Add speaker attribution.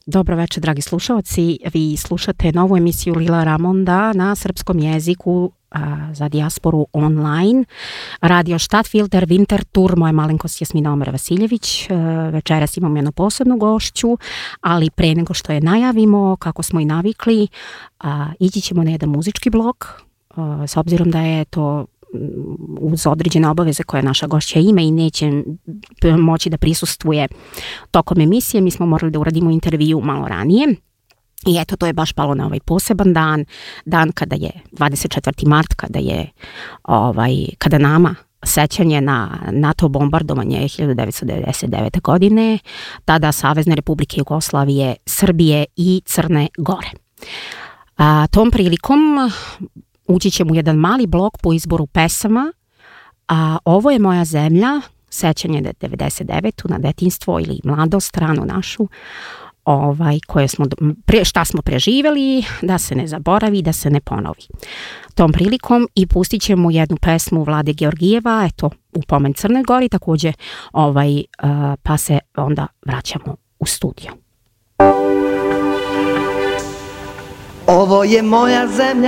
Speaker 1: Dobro večer, dragi slušalci. Vi slušate novu emisiju Lila Ramonda na srpskom jeziku za dijasporu online. Radio Stadtfilter Winter Tour, moja malenkost Jasmina Omer Vasiljević. Večeras imam jednu posebnu gošću, ali pre nego što je najavimo, kako smo i navikli, ići ćemo na jedan muzički blok, s obzirom da je to uz određene obaveze koje naša gošća ima i neće moći da prisustvuje tokom emisije. Mi smo morali da uradimo intervju malo ranije i eto, to je baš palo na ovaj poseban dan kada je 24. mart, kada nama sećanje na NATO bombardovanje 1999. godine, tada Savezne Republike Jugoslavije, Srbije i Crne Gore. Tom prilikom ući ćemo u jedan mali blok po izboru pesama, a ovo je moja zemlja, sećanje na 99. na detinjstvo ili mladost, ranu našu, šta smo preživjeli, da se ne zaboravi, da se ne ponovi. Tom prilikom i pustit ćemo jednu pesmu Vlade Georgijeva, eto, u pomen Crne Gori, također, pa se onda vraćamo u studio.
Speaker 2: Ovo je moja zemlja,